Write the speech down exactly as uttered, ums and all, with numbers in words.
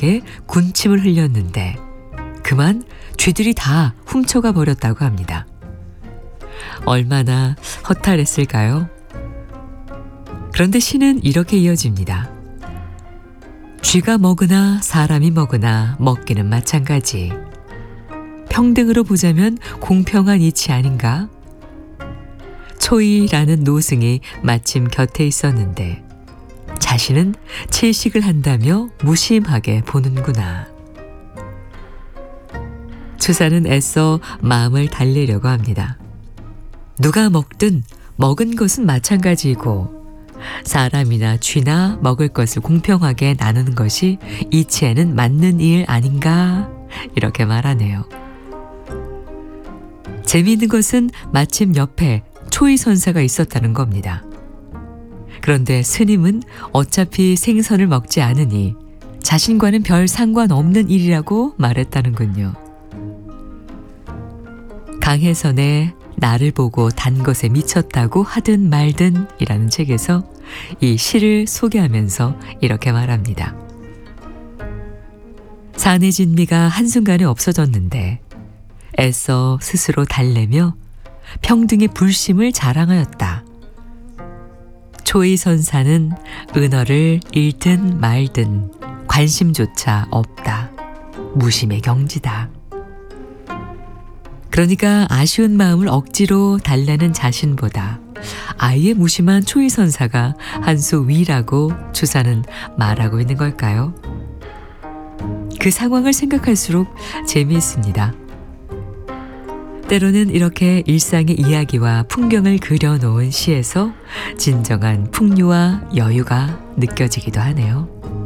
바닥에 군침을 흘렸는데 그만 쥐들이 다 훔쳐가 버렸다고 합니다. 얼마나 허탈했을까요? 그런데 시는 이렇게 이어집니다. 쥐가 먹으나 사람이 먹으나 먹기는 마찬가지. 평등으로 보자면 공평한 이치 아닌가? 초이라는 노승이 마침 곁에 있었는데 자신은 채식을 한다며 무심하게 보는구나. 추사는 애써 마음을 달래려고 합니다. 누가 먹든 먹은 것은 마찬가지이고 사람이나 쥐나 먹을 것을 공평하게 나누는 것이 이치에는 맞는 일 아닌가 이렇게 말하네요. 재미있는 것은 마침 옆에 초이선사가 있었다는 겁니다. 그런데 스님은 어차피 생선을 먹지 않으니 자신과는 별 상관없는 일이라고 말했다는군요. 강혜선의 나를 보고 단 것에 미쳤다고 하든 말든 이라는 책에서 이 시를 소개하면서 이렇게 말합니다. 산의 진미가 한순간에 없어졌는데 애써 스스로 달래며 평등의 불심을 자랑하였다. 초이선사는 은어를 잃든 말든 관심조차 없다. 무심의 경지다. 그러니까 아쉬운 마음을 억지로 달래는 자신보다 아예 무심한 초이선사가 한 수 위라고 추사는 말하고 있는 걸까요? 그 상황을 생각할수록 재미있습니다. 때로는 이렇게 일상의 이야기와 풍경을 그려놓은 시에서 진정한 풍요와 여유가 느껴지기도 하네요.